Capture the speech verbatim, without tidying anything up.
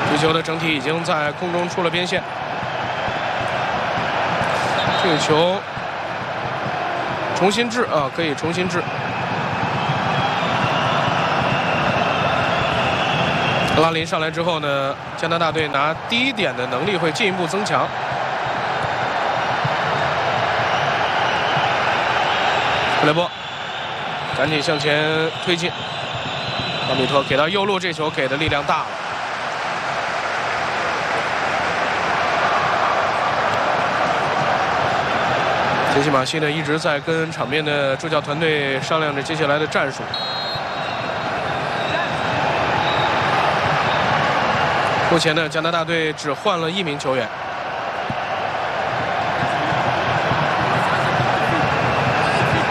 这球的整体已经在空中出了边线。这个球重新掷啊，可以重新掷。格拉林上来之后呢，加拿大队拿第一点的能力会进一步增强。克雷波赶紧向前推进，巴米特给到右路，这球给的力量大了。杰西马西呢一直在跟场边的助教团队商量着接下来的战术。目前呢，加拿大队只换了一名球员。